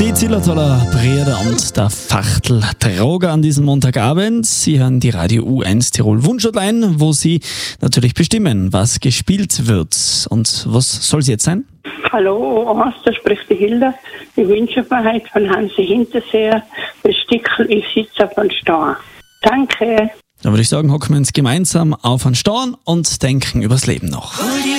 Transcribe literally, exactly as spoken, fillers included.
Die Zillertaler Brüder und der Fachtel Droger an diesem Montagabend. Sie hören die Radio U eins Tirol Wunschhotline, wo Sie natürlich bestimmen, was gespielt wird. Und was soll es jetzt sein? Hallo, O eins, da spricht die Hilda. Ich wünsche mir heute von Hansi Hinterseher das Stickel Ich sitze auf einem Stein. Danke. Da würde ich sagen, hocken wir uns gemeinsam auf einen Stein und denken übers Leben noch.